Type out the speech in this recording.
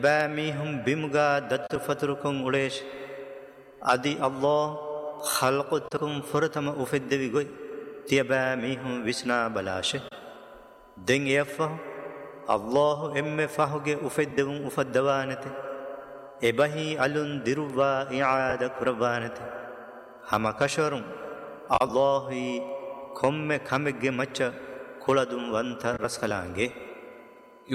باميهم بمغا دت فتركم وليش أدي الله خلقتكم فرتم أفد بيغوي تيباميهم وسنا بلاشه دين يفه الله إم فهوجي أفدهم أفدوانته إبهي ألون ديروا إعادة كربانته هما كشرم الله كم كمج مچ كولدم وانت رسخلانگه